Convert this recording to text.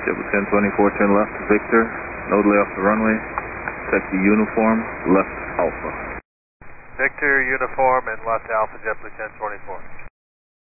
JetBlue 1024, turn left to Victor, node lay off the runway, check the uniform, left Alpha. Victor, uniform, and left Alpha, JetBlue 1024.